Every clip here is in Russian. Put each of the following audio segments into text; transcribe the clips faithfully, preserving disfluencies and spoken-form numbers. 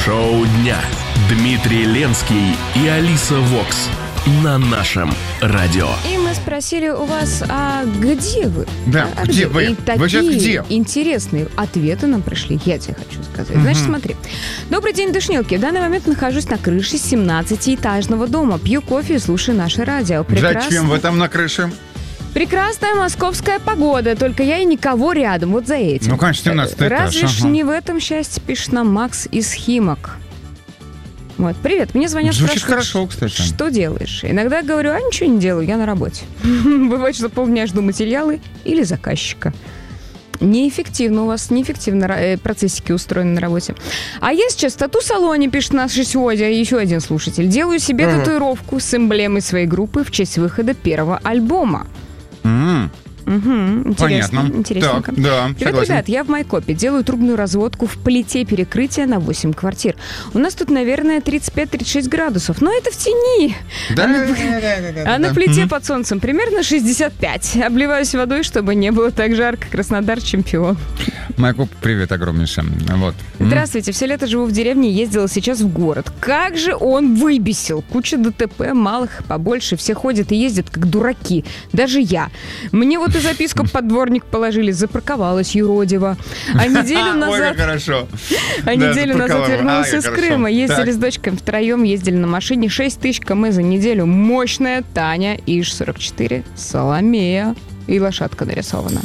Шоу дня. Дмитрий Ленский и Алиса Вокс на нашем радио. И мы спросили у вас, а где вы? Да, а где, где вы? И такие Вы сейчас где? интересные ответы нам пришли, я тебе хочу сказать. Mm-hmm. Значит, смотри. Добрый день, душнилки. В данный момент нахожусь на крыше семнадцатиэтажного дома. Пью кофе и слушаю наше радио. Прекрасно. Зачем вы там на крыше? Прекрасная московская погода, только я и никого рядом, вот за этим. Ну, конечно, семнадцатый этаж. Разве ж ага. не в этом счастье, пишет нам Макс из Химок. Вот, привет, мне звонят, Звучит спрашивают, хорошо, кстати. Что делаешь? Иногда говорю, а ничего не делаю, я на работе. Бывает, что полдня жду материалы или заказчика. Неэффективно у вас, неэффективно процессики устроены на работе. А я сейчас в тату-салоне, пишет наш сегодня еще один слушатель. Делаю себе uh-huh. татуировку с эмблемой своей группы в честь выхода первого альбома. Mm. Угу, интересно, Понятно. интересненько. Так, да, Привет, согласен. ребят, я в Майкопе делаю трубную разводку в плите перекрытия на восемь квартир. У нас тут, наверное, тридцать пять - тридцать шесть градусов, но это в тени. Да, а на, да, да, да, да, а да. на плите Mm-hmm. под солнцем примерно шестьдесят пять. Обливаюсь водой, чтобы не было так жарко. Краснодар чемпион. Майкоп, привет огромнейший. Вот. Здравствуйте, все лето живу в деревне, ездила сейчас в город. Как же он выбесил. Куча ДТП, малых побольше, все ходят и ездят как дураки. Даже я. Мне вот и записку под дворник положили, запарковалась юродиво. А неделю назад... Ой, как хорошо. А неделю назад вернулся из Крыма. Ездили с дочкой втроем, ездили на машине. шесть тысяч км за неделю. Мощная Таня, ИЖ сорок четыре, Соломея. И лошадка нарисована.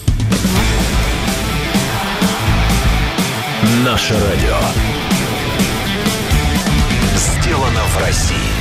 Наше радио. Сделано в России.